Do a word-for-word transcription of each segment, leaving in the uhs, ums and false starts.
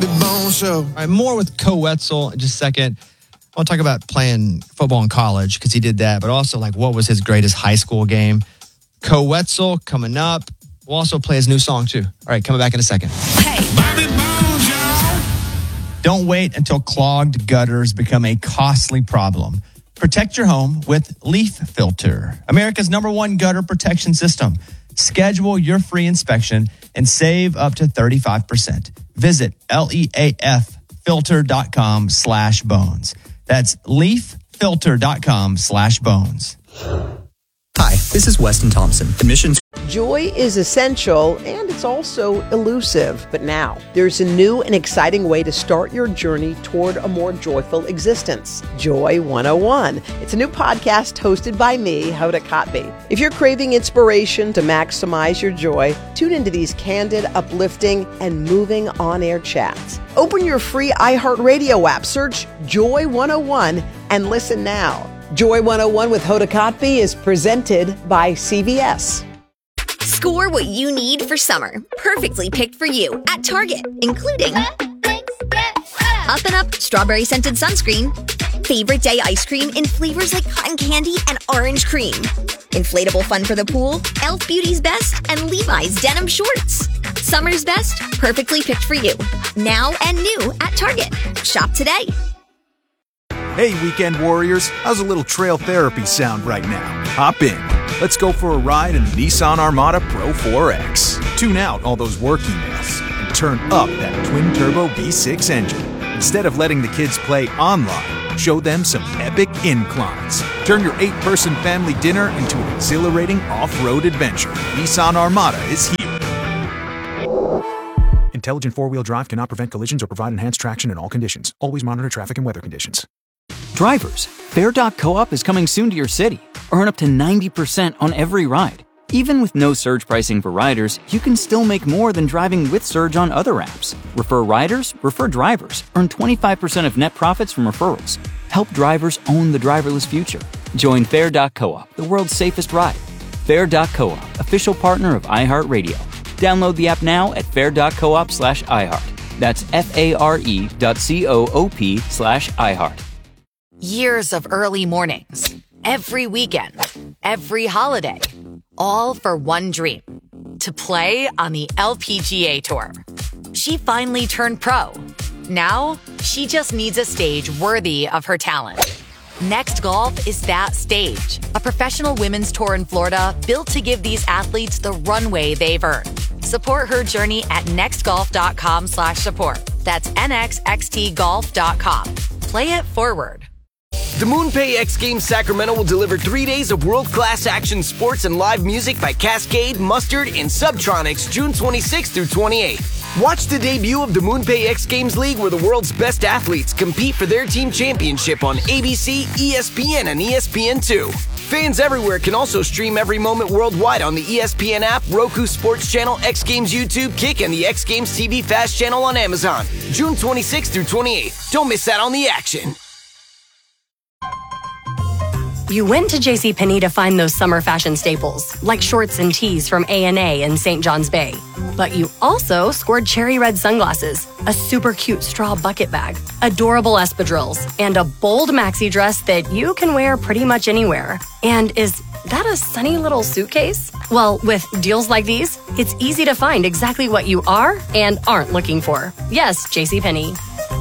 Bone Show. All right, more with Co Wetzel in just a second. I want to talk about playing football in college because he did that, but also like what was his greatest high school game. Co Wetzel coming up. We'll also play his new song too. All right, coming back in a second. Hey, Bobby Bones, y'all. Don't wait until clogged gutters become a costly problem. Protect your home with Leaf Filter, America's number one gutter protection system. Schedule your free inspection and save up to thirty-five percent. Visit leaffilter.com slash bones. That's leaffilter.com slash bones. Hi, this is Weston Thompson, admissions. Joy is essential and it's also elusive. But now there's a new and exciting way to start your journey toward a more joyful existence. Joy one oh one. It's a new podcast hosted by me, Hoda Kotb. If you're craving inspiration to maximize your joy, tune into these candid, uplifting, and moving on-air chats. Open your free iHeartRadio app, search Joy one oh one, and listen now. Joy one oh one with Hoda Kotb is presented by C V S. Score what you need for summer. Perfectly picked for you at Target, including Up and Up strawberry scented sunscreen, favorite day ice cream in flavors like cotton candy and orange cream, inflatable fun for the pool, e l f Beauty's Best, and Levi's denim shorts. Summer's best, perfectly picked for you. Now and new at Target. Shop today. Hey, weekend warriors, how's a little trail therapy sound right now? Hop in. Let's go for a ride in the Nissan Armada Pro four X. Tune out all those work emails and turn up that twin-turbo V six engine. Instead of letting the kids play online, show them some epic inclines. Turn your eight-person family dinner into an exhilarating off-road adventure. Nissan Armada is here. Intelligent four-wheel drive cannot prevent collisions or provide enhanced traction in all conditions. Always monitor traffic and weather conditions. Drivers, Fair dot co-op is coming soon to your city. Earn up to ninety percent on every ride. Even with no surge pricing for riders, you can still make more than driving with Surge on other apps. Refer riders, refer drivers. Earn twenty-five percent of net profits from referrals. Help drivers own the driverless future. Join Fair dot co-op, the world's safest ride. Fair dot co-op, official partner of iHeartRadio. Download the app now at fair.coop slash iHeart. That's F-A-R-E dot C-O-O-P slash iHeart. Years of early mornings, every weekend, every holiday, all for one dream, to play on the L P G A Tour. She finally turned pro. Now, she just needs a stage worthy of her talent. Next Golf is that stage, a professional women's tour in Florida built to give these athletes the runway they've earned. Support her journey at nextgolf.com slash support. That's N X X T golf dot com. Play it forward. The MoonPay X Games Sacramento will deliver three days of world-class action sports and live music by Cascade, Mustard, and Subtronics June twenty-sixth through twenty-eighth. Watch the debut of the MoonPay X Games League where the world's best athletes compete for their team championship on A B C, E S P N, and E S P N two. Fans everywhere can also stream every moment worldwide on the E S P N app, Roku Sports Channel, X Games YouTube, Kick, and the X Games T V Fast Channel on Amazon. June twenty-sixth through twenty-eighth. Don't miss out on the action. You went to JCPenney to find those summer fashion staples, like shorts and tees from A and A in Saint John's Bay. But you also scored cherry red sunglasses, a super cute straw bucket bag, adorable espadrilles, and a bold maxi dress that you can wear pretty much anywhere. And is that a sunny little suitcase? Well, with deals like these, it's easy to find exactly what you are and aren't looking for. Yes, JCPenney.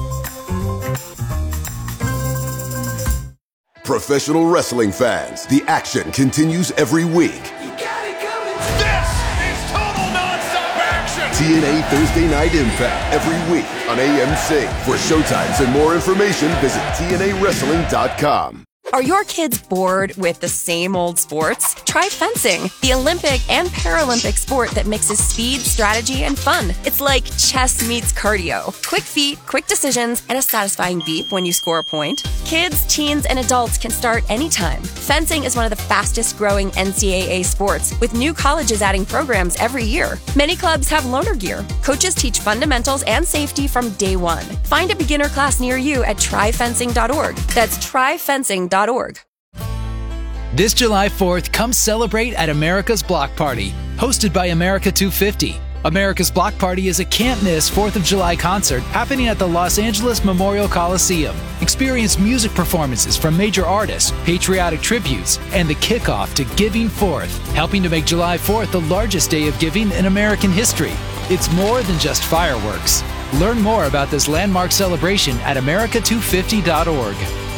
Professional wrestling fans, the action continues every week. You got it coming. This is total nonstop action. T N A Thursday Night Impact every week on A M C. For showtimes and more information, visit T N A wrestling dot com. Are your kids bored with the same old sports? Try fencing, the Olympic and Paralympic sport that mixes speed, strategy, and fun. It's like chess meets cardio. Quick feet, quick decisions, and a satisfying beep when you score a point. Kids, teens, and adults can start anytime. Fencing is one of the fastest growing N C double A sports, with new colleges adding programs every year. Many clubs have loaner gear. Coaches teach fundamentals and safety from day one. Find a beginner class near you at try fencing dot org. That's try fencing dot org. This July fourth, come celebrate at America's Block Party, hosted by America two fifty. America's Block Party is a can't-miss fourth of July concert happening at the Los Angeles Memorial Coliseum. Experience music performances from major artists, patriotic tributes, and the kickoff to Giving Fourth, helping to make July fourth the largest day of giving in American history. It's more than just fireworks. Learn more about this landmark celebration at America two fifty dot org.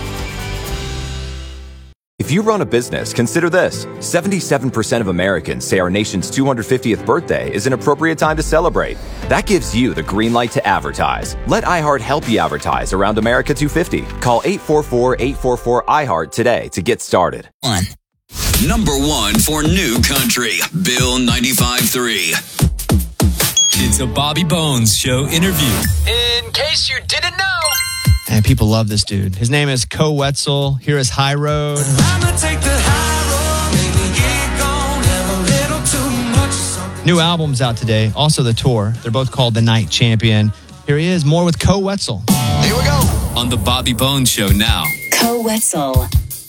If you run a business, consider this. seventy-seven percent of Americans say our nation's two hundred fiftieth birthday is an appropriate time to celebrate. That gives you the green light to advertise. Let iHeart help you advertise around America two fifty. Call eight four four, eight four four, I heart today to get started. One. Number one for New Country, Bill ninety-five point three. It's a Bobby Bones Show interview. In case you didn't know. And people love this dude. His name is Koe Wetzel. Here is High Road. I'ma take the high road, maybe get gone, have a little too much of something. New albums out today. Also the tour. They're both called The Night Champion. Here he is, more with Koe Wetzel. Here we go. On the Bobby Bones Show now. Koe Wetzel.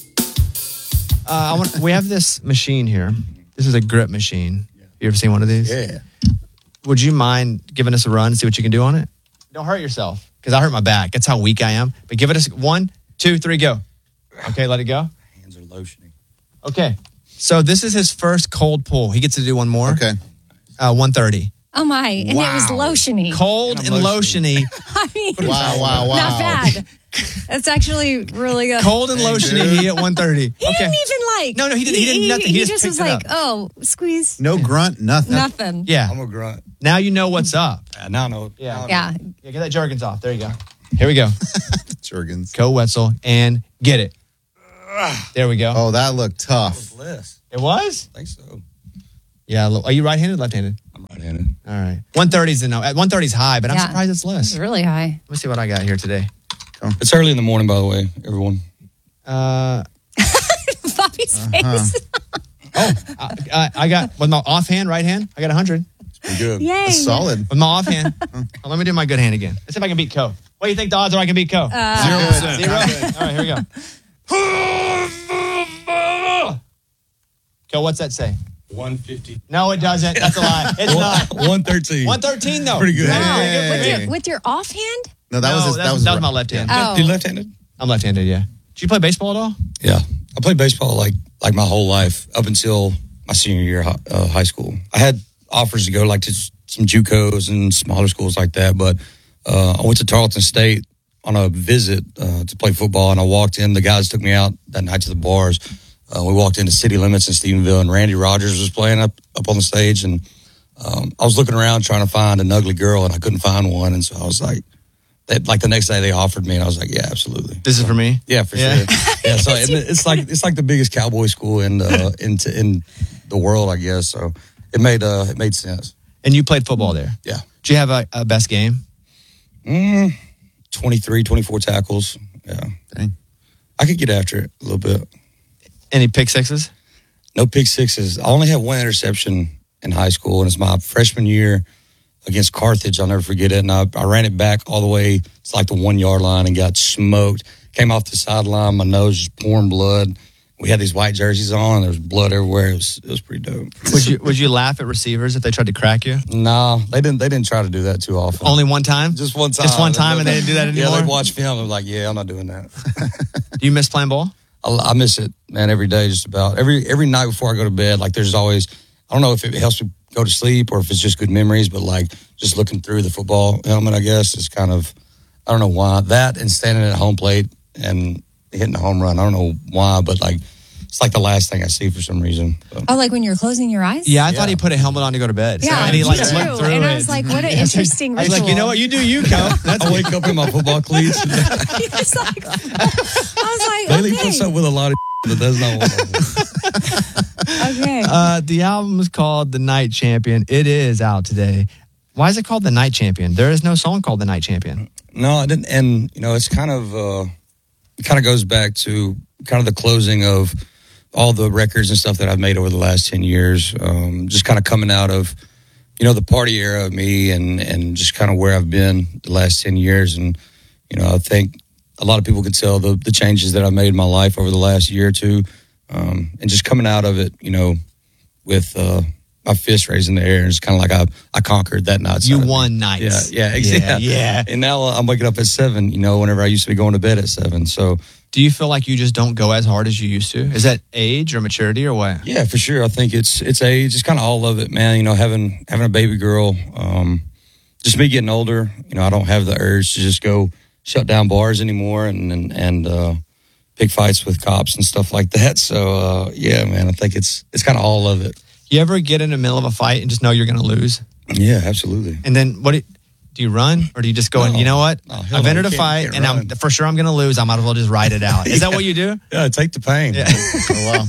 Uh, I want, we have this machine here. This is a grip machine. You ever seen one of these? Yeah. Would you mind giving us a run, see what you can do on it? Don't hurt yourself. Because I hurt my back. That's how weak I am. But give it a one, two, three, go. Okay, let it go. Hands are lotioning. Okay. So this is his first cold pull. He gets to do one more. Okay. Uh, one thirty. Oh, my. And Wow. it was lotiony. Cold and lotiony. I mean, Wow, wow, wow. not bad. It's actually really good. Cold and lotiony he at one thirty. He Okay. didn't even like. No, no, he didn't- he did nothing. He just just picked was it like, up. oh, squeeze. No grunt, nothing. Nothing. Yeah. I'm a grunt. Now you know what's up. Yeah, now I know. Yeah. Yeah. Yeah, get that Jergens off. There you go. Here we go. Jergens. Koe Wetzel and get it. There we go. Oh, that looked tough. It was? I think so. Yeah. lo- Are you right-handed or left-handed? I'm right-handed. All right. one thirty is the no. At one thirty is high, but I'm Yeah. surprised it's less. It's really high. Let me see what I got here today. It's early in the morning, by the way, everyone. Uh, Bobby's Uh-huh. face. oh, I, I, I got with my offhand, right hand. I got one hundred. Pretty good. Yay. That's solid. With my offhand. Well, let me do my good hand again. Let's see if I can beat Koe. What do you think the odds are I can beat Koe? Uh, Zero percent. Zero? All right, here we go. Koe, what's that say? one fifty. No, it doesn't. That's a lie. It's not. one thirteen. one thirteen, though. Pretty good. wow. Hey. With, your, with your offhand? No, that No, was his, that's- that was that his was my right- left hand. Oh. You left-handed? I'm left-handed, yeah. Did you play baseball at all? Yeah. I played baseball like like my whole life up until my senior year of uh, high school. I had offers to go like to s- some JUCOs and smaller schools like that, but uh, I went to Tarleton State on a visit uh, to play football, and I walked in. The guys took me out that night to the bars. Uh, we walked into City Limits in Stephenville, and Randy Rogers was playing up up on the stage, and um, I was looking around trying to find an ugly girl, and I couldn't find one, and so I was like, they, like the next day they offered me, and I was like, yeah, absolutely. This is for me? Yeah, for Yeah. sure. Yeah, so it, it's like it's like the biggest cowboy school in the in, in the world, I guess. So it made uh it made sense. And you played football there? Yeah. Did you have a, a best game? Mm, twenty-three, twenty-four tackles. Yeah. Dang. I could get after it a little bit. Any pick sixes? No pick sixes. I only had one interception in high school, and it's my freshman year against Carthage. I'll never forget it. And I, I ran it back all the way to like the one yard line and got smoked. Came off the sideline, my nose just pouring blood. We had these white jerseys on, and there was blood everywhere. It was it was pretty dope. Would you would you laugh at receivers if they tried to crack you? No, they didn't. They didn't try to do that too often. Only one time? Just one time. Just one time, and they didn't do that anymore? Yeah, they watch film. I'm like, yeah, I'm not doing that. Do you miss playing ball? I, I miss it, man. Every day, just about every every night before I go to bed. Like, there's always. I don't know if it helps me go to sleep or if it's just good memories, but like just looking through the football helmet, I guess is kind of. I don't know why that and standing at home plate and hitting a home run. I don't know why, but like. It's like the last thing I see for some reason. So. Oh, like when you're closing your eyes? Yeah, I thought he put a helmet on to go to bed. Yeah, and he like me too. went through And it. I was like, what an interesting I was like, ritual. you know what? You do you, Koe. That's I wake up in my football cleats. And He was like, I was like, Bailey okay. puts up with a lot of but that's not one of them. Okay. Uh, the album is called The Night Champion. It is out today. Why is it called The Night Champion? There is no song called The Night Champion. No, I didn't. And, you know, it's kind of, uh, it kind of goes back to kind of the closing of all the records and stuff that I've made over the last ten years. Um, just kind of coming out of, you know, the party era of me and, and just kind of where I've been the last ten years. And, you know, I think a lot of people can tell the, the changes that I've made in my life over the last year or two. Um, and just coming out of it, you know, with, uh, my fist raised in the air, and it's kind of like I I conquered that night. You won nights. Yeah, yeah, yeah, exactly. yeah. And now I'm waking up at seven. You know, whenever I used to be going to bed at seven. So, do you feel like you just don't go as hard as you used to? Is that age or maturity or what? Yeah, for sure. I think it's it's age. It's kind of all of it, man. You know, having having a baby girl, um, just me getting older. You know, I don't have the urge to just go shut down bars anymore and and, and uh, pick fights with cops and stuff like that. So, uh, yeah, man, I think it's it's kind of all of it. You ever get in the middle of a fight and just know you're going to lose? Yeah, absolutely. And then what do you, do you run or do you just go, no. and you know what? No, I've entered no, a fight can't and I'm for sure I'm going to lose. I might as well just ride it out. Is yeah. that what you do? Yeah, take the pain. Yeah. Oh, well.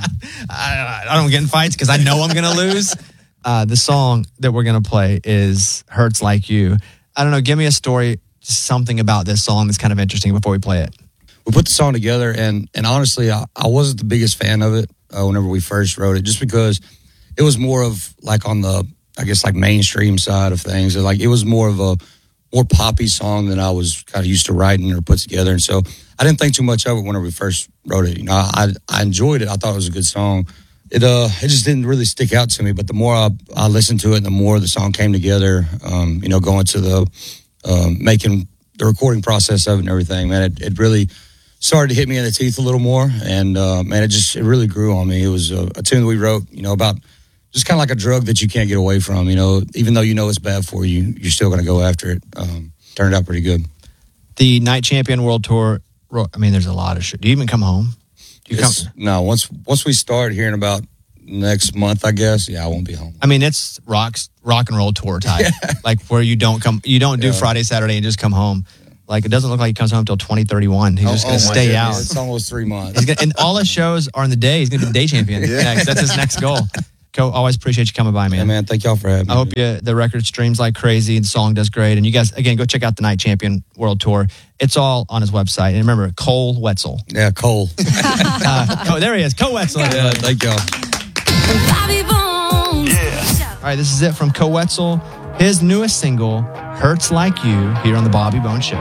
I, I don't get in fights because I know I'm going to lose. Uh, the song that we're going to play is Hurts Like You. I don't know. Give me a story, just something about this song that's kind of interesting before we play it. We put the song together, and and honestly, I, I wasn't the biggest fan of it uh, whenever we first wrote it, just because it was more of like on the, I guess, like mainstream side of things. Like it was more of a more poppy song than I was kind of used to writing or put together. And so I didn't think too much of it whenever we first wrote it. You know, I I enjoyed it. I thought it was a good song. It uh it just didn't really stick out to me. But the more I, I listened to it, and the more the song came together, um, you know, going to the um, making the recording process of it and everything, man, it, it really started to hit me in the teeth a little more. And uh, man, it just it really grew on me. It was a, a tune that we wrote, you know, about just kind of like a drug that you can't get away from. You know, even though you know it's bad for you, you're still going to go after it. Um, turned out pretty good. The Night Champion World Tour. I mean, there's a lot of shit. Do you even come home? Do you come? No, once once we start here in about next month, I guess. Yeah, I won't be home. I mean, it's rocks rock and roll tour type, yeah. Like where you don't come, you don't do yeah. Friday, Saturday, and just come home. Like it doesn't look like he comes home until twenty thirty-one. He's oh, just going to oh stay out. It's almost three months. He's gonna, and all his shows are in the day. He's going to be the day champion yeah. next. That's his next goal. Co, always appreciate you coming by, man. Yeah, man, thank y'all for having me. I hope you, the record streams like crazy. The song does great. And you guys, again, go check out the Night Champion World Tour. It's all on his website. And remember, Cole Wetzel. Yeah, Cole. uh, oh, there he is. Cole Wetzel. Yeah, thank y'all. Yeah. All right, this is it from Cole Wetzel. His newest single, Hurts Like You, here on the Bobby Bones Show.